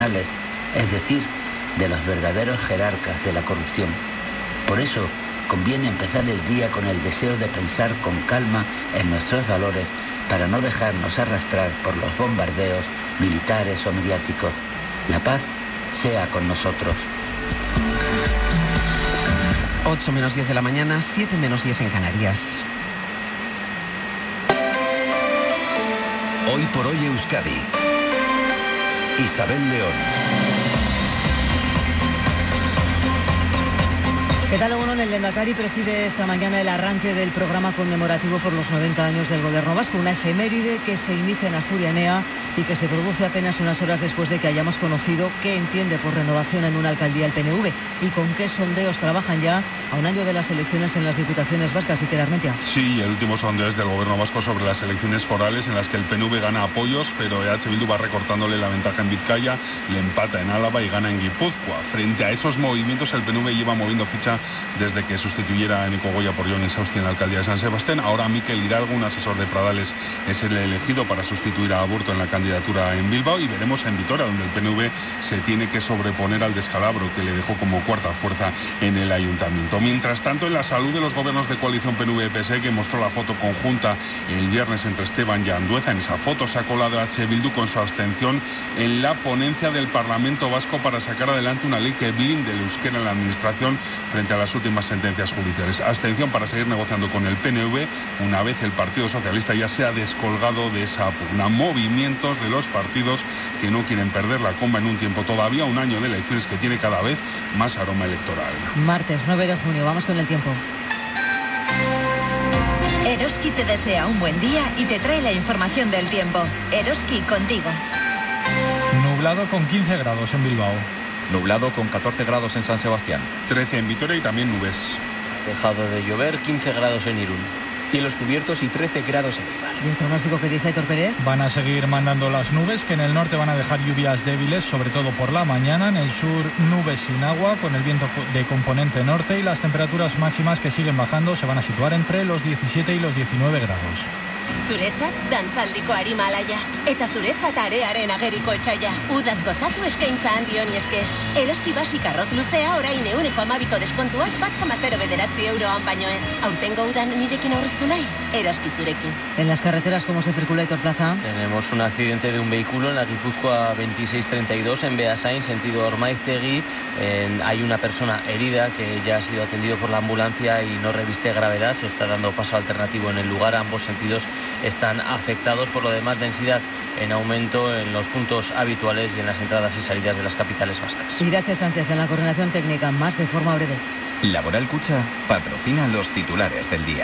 es decir, de los verdaderos jerarcas de la corrupción. Por eso, conviene empezar el día con el deseo de pensar con calma en nuestros valores para no dejarnos arrastrar por los bombardeos militares o mediáticos. La paz sea con nosotros. 8 menos 10 de la mañana, 7 menos 10 en Canarias. Hoy por hoy Euskadi. Isabel León. ¿Qué tal, Egunon? El Lehendakari preside esta mañana el arranque del programa conmemorativo por los 90 años del Gobierno vasco, una efeméride que se inicia en Ajuria Enea y que se produce apenas unas horas después de que hayamos conocido qué entiende por renovación en una alcaldía el PNV y con qué sondeos trabajan ya a un año de las elecciones en las diputaciones vascas. Iker Armentia. Sí, el último sondeo es del Gobierno vasco sobre las elecciones forales en las que el PNV gana apoyos, pero EH Bildu va recortándole la ventaja en Vizcaya, le empata en Álava y gana en Guipúzcoa. Frente a esos movimientos, el PNV lleva moviendo ficha desde que sustituyera a Nico Goya por Jon Insausti en la alcaldía de San Sebastián. Ahora Mikel Hidalgo, un asesor de Pradales, es el elegido para sustituir a Aburto en la candidatura en Bilbao, y veremos en Vitoria, donde el PNV se tiene que sobreponer al descalabro que le dejó como cuarta fuerza en el ayuntamiento. Mientras tanto, en la salud de los gobiernos de coalición PNV-PSE, que mostró la foto conjunta el viernes entre Esteban y Andueza, en esa foto se ha colado H. Bildu con su abstención en la ponencia del Parlamento Vasco para sacar adelante una ley que blinde el euskera en la administración frente a las últimas sentencias judiciales. Abstención para seguir negociando con el PNV una vez el Partido Socialista ya se ha descolgado de esa pugna. Movimientos de los partidos que no quieren perder la comba en un tiempo, todavía un año de elecciones que tiene cada vez más aroma electoral. Martes 9 de junio, vamos con el tiempo. Eroski te desea un buen día y te trae la información del tiempo. Eroski, contigo. Nublado con 15 grados en Bilbao. Nublado con 14 grados en San Sebastián. 13 en Vitoria y también nubes. Dejado de llover, 15 grados en Irún. Cielos cubiertos y 13 grados en Eibar. ¿Y el pronóstico que dice Aitor Pérez? Van a seguir mandando las nubes, que en el norte van a dejar lluvias débiles, sobre todo por la mañana. En el sur, nubes sin agua, con el viento de componente norte, y las temperaturas máximas que siguen bajando se van a situar entre los 17 y los 19 grados. Zuretzat dantzaldiko arimalaia. Eta zuretzat arearen ageriko etxaia. Udaz gozatu eskaintza handi honi esker. Eroski basik arroz luzea orain 12% deskontuaz 1,0 bederatzi euroan baino ez. Aurtengo udan nirekin aurreztu nahi? Eroski zurekin. En las carreteras, ¿cómo se circula, Aitor Plaza? Tenemos un accidente de un vehículo en la Guipúzcoa 2632 en Beasain, sentido Ormaiztegui. Hay una persona herida que ya ha sido atendido por la ambulancia y no reviste gravedad. Se está dando paso alternativo en el lugar. Ambos sentidos están afectados. Por lo demás, densidad en aumento en los puntos habituales y en las entradas y salidas de las capitales vascas. Irache Sánchez en la coordinación técnica, más de forma breve. Laboral Cucha patrocina los titulares del día.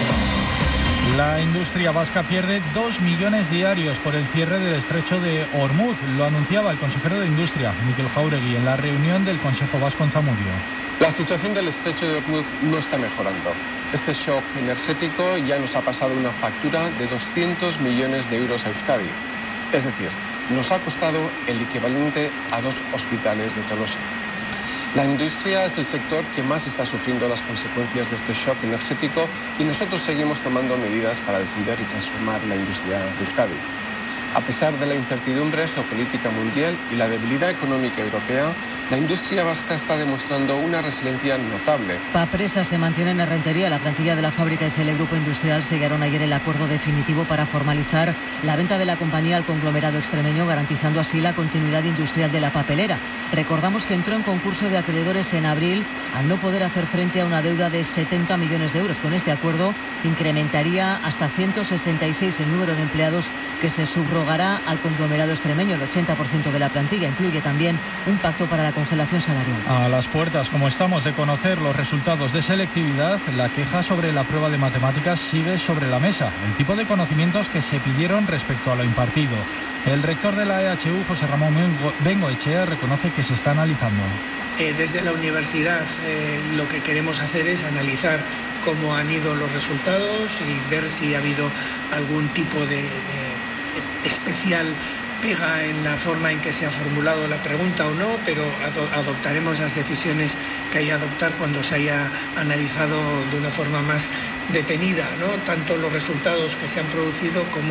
La industria vasca pierde 2 millones diarios por el cierre del estrecho de Ormuz. Lo anunciaba el consejero de Industria, Mikel Jauregui, en la reunión del Consejo Vasco en Zamudio. La situación del estrecho de Ormuz no está mejorando. Este shock energético ya nos ha pasado una factura de 200 millones de euros a Euskadi. Es decir, nos ha costado el equivalente a 2 hospitales de Tolosa. La industria es el sector que más está sufriendo las consecuencias de este shock energético y nosotros seguimos tomando medidas para defender y transformar la industria de Euskadi. A pesar de la incertidumbre geopolítica mundial y la debilidad económica europea, la industria vasca está demostrando una resiliencia notable. Papresa se mantiene en Errentería. La plantilla de la fábrica y el Grupo Industrial sellaron ayer el acuerdo definitivo para formalizar la venta de la compañía al conglomerado extremeño, garantizando así la continuidad industrial de la papelera. Recordamos que entró en concurso de acreedores en abril al no poder hacer frente a una deuda de 70 millones de euros. Con este acuerdo incrementaría hasta 166 el número de empleados que se subrogará al conglomerado extremeño. El 80% de la plantilla incluye también un pacto para la congelación salarial. A las puertas, como estamos de conocer los resultados de selectividad, la queja sobre la prueba de matemáticas sigue sobre la mesa. El tipo de conocimientos que se pidieron respecto a lo impartido. El rector de la EHU, José Ramón Bengoechea, reconoce que se está analizando. Desde la universidad lo que queremos hacer es analizar cómo han ido los resultados y ver si ha habido algún tipo de especial pega en la forma en que se ha formulado la pregunta o no, pero adoptaremos las decisiones que haya que adoptar cuando se haya analizado de una forma más detenida, ¿no? Tanto los resultados que se han producido como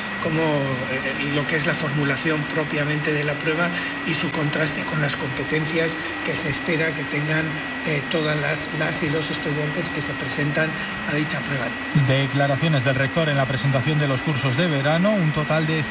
lo que es la formulación propiamente de la prueba y su contraste con las competencias que se espera que tengan todas las y los estudiantes que se presentan a dicha prueba. Declaraciones del rector en la presentación de los cursos de verano, un total de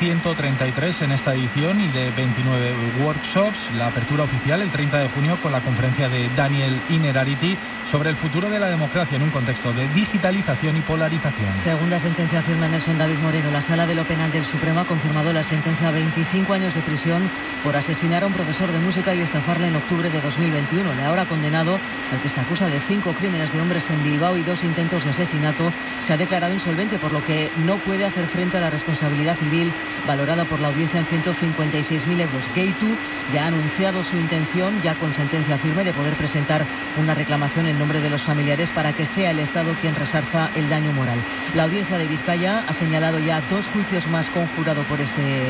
133 en esta edición y de 29 workshops. La apertura oficial el 30 de junio con la conferencia de Daniel Innerarity sobre el futuro de la democracia en un contexto de digitalización y polarización. Segunda sentencia firme Nelson David Moreno. La Sala de lo Penal del Supremo ha confirmado la sentencia a 25 años de prisión por asesinar a un profesor de música y estafarle en octubre de 2021. Le ahora condenado, al que se acusa de 5 crímenes de hombres en Bilbao y 2 intentos de asesinato, se ha declarado insolvente, por lo que no puede hacer frente a la responsabilidad civil valorada por la audiencia en 156.000 euros. Gaitu ya ha anunciado su intención, ya con sentencia firme, de poder presentar una reclamación en nombre de los familiares para que sea el Estado quien resarza el daño moral. La audiencia de Vizcaya ha señalado ya 2 juicios más conjurado por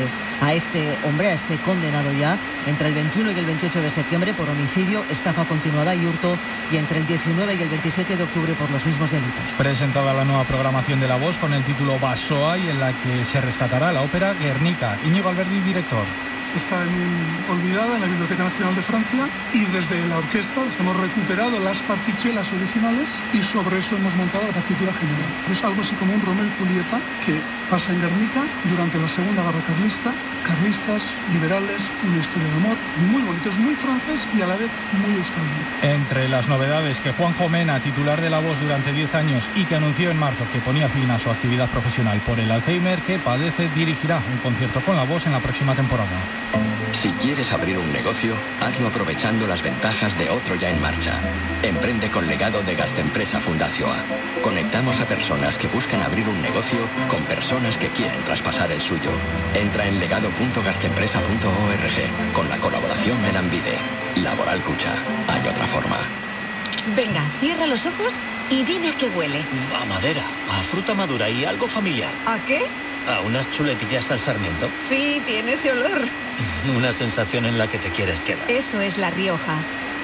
a este condenado ya, entre el 21 y el 28 de septiembre por homicidio, estafa continuada y hurto, y entre el 19 y el 27 de octubre por los mismos delitos. Presentada la nueva programación de La Voz con el título Basoa y en la que se rescatará la ópera Guernica. Íñigo Alberdi, director. Está olvidada en la Biblioteca Nacional de Francia y desde la orquesta hemos recuperado las partichelas originales y sobre eso hemos montado la partitura general. Es algo así como un Romeo y Julieta que pasa en Guernica durante la Segunda Guerra Carlista, carlistas, liberales, una historia de amor muy bonito, es muy francés y a la vez muy euskaldun. Entre las novedades que Juanjo Mena, titular de La Voz durante 10 años y que anunció en marzo que ponía fin a su actividad profesional por el Alzheimer que padece, dirigirá un concierto con La Voz en la próxima temporada. Si quieres abrir un negocio, hazlo aprovechando las ventajas de otro ya en marcha. Emprende con legado de Gastempresa Fundazioa. Conectamos a personas que buscan abrir un negocio con personas que quieren traspasar el suyo. Entra en legado.gastempresa.org con la colaboración de Lanbide. Laboral Cucha. Hay otra forma. Venga, cierra los ojos y dime a qué huele. A madera, a fruta madura y algo familiar. ¿A qué? A unas chuletillas al sarmiento. Sí, tiene ese olor. Una sensación en la que te quieres quedar. Eso es La Rioja.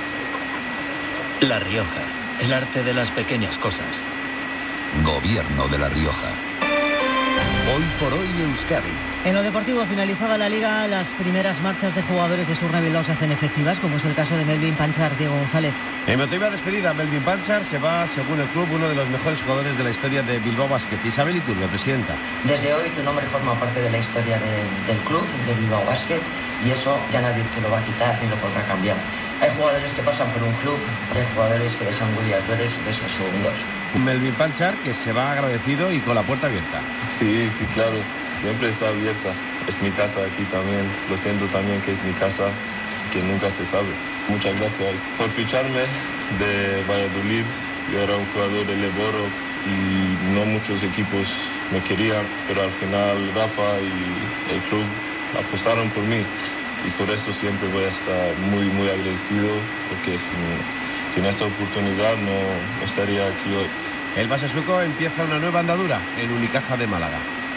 La Rioja, el arte de las pequeñas cosas. Gobierno de La Rioja. Hoy por hoy Euskadi. En lo deportivo finalizaba la Liga, las primeras marchas de jugadores de Surne Bilbao se hacen efectivas, como es el caso de Melvin Panchar. Diego González. Emotiva despedida, Melvin Panchar se va, según el club, uno de los mejores jugadores de la historia de Bilbao Basket. Isabel Iturbe, presidenta. Desde hoy tu nombre forma parte de la historia del club, de Bilbao Basket, y eso ya nadie te lo va a quitar ni lo podrá cambiar. Hay jugadores que pasan por un club, hay jugadores que dejan huella, tú eres de esos segundos. Un Melvin Panchar que se va agradecido y con la puerta abierta. Sí, claro, siempre está abierta. Es mi casa aquí también, lo siento también que es mi casa, así que nunca se sabe. Muchas gracias por ficharme de Valladolid. Yo era un jugador de Leboro y no muchos equipos me querían, pero al final Rafa y el club apostaron por mí. Y por eso siempre voy a estar muy agradecido, porque sin esta oportunidad no estaría aquí hoy. El base sueco empieza una nueva andadura en Unicaja de Málaga.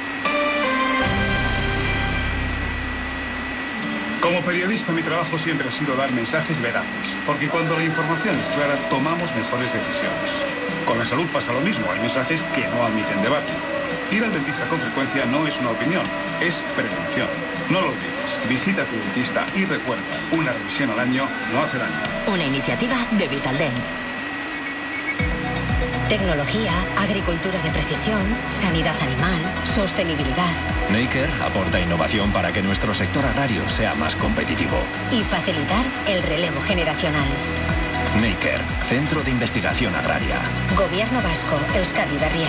Como periodista, mi trabajo siempre ha sido dar mensajes veraces, porque cuando la información es clara, tomamos mejores decisiones. Con la salud pasa lo mismo, hay mensajes que no admiten debate. Ir al dentista con frecuencia no es una opinión, es prevención. No lo olvides, visita a tu dentista y recuerda, una revisión al año no hace daño. Una iniciativa de Vitaldent. Tecnología, agricultura de precisión, sanidad animal, sostenibilidad. Neiker aporta innovación para que nuestro sector agrario sea más competitivo. Y facilitar el relevo generacional. Neiker, Centro de Investigación Agraria. Gobierno Vasco, Euskadi Berria.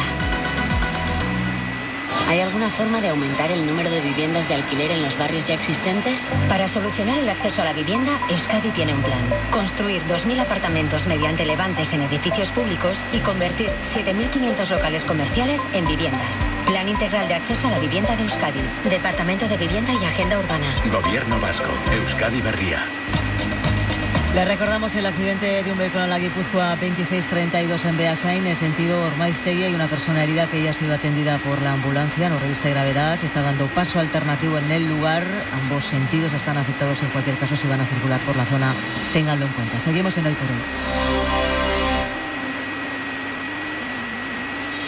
¿Hay alguna forma de aumentar el número de viviendas de alquiler en los barrios ya existentes? Para solucionar el acceso a la vivienda, Euskadi tiene un plan. Construir 2.000 apartamentos mediante levantes en edificios públicos y convertir 7.500 locales comerciales en viviendas. Plan integral de acceso a la vivienda de Euskadi. Departamento de Vivienda y Agenda Urbana. Gobierno Vasco, Euskadi Berria. Le recordamos el accidente de un vehículo en la Guipúzcoa 2632 en Beasain, en sentido Ormaiztegui. Hay una persona herida que ya ha sido atendida por la ambulancia, no reviste gravedad. Se está dando paso alternativo en el lugar. Ambos sentidos están afectados en cualquier caso si van a circular por la zona. Ténganlo en cuenta. Seguimos en Hoy por Hoy.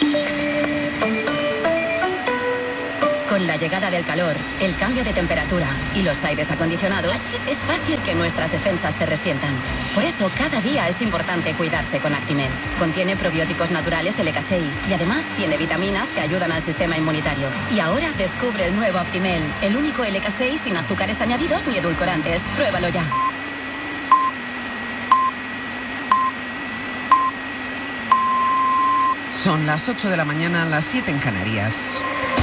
Con la llegada del calor, el cambio de temperatura y los aires acondicionados, es fácil que nuestras defensas se resientan. Por eso, cada día es importante cuidarse con Actimel. Contiene probióticos naturales LK6 y además tiene vitaminas que ayudan al sistema inmunitario. Y ahora descubre el nuevo Actimel, el único LK6 sin azúcares añadidos ni edulcorantes. Pruébalo ya. Son las 8 de la mañana, las 7 en Canarias.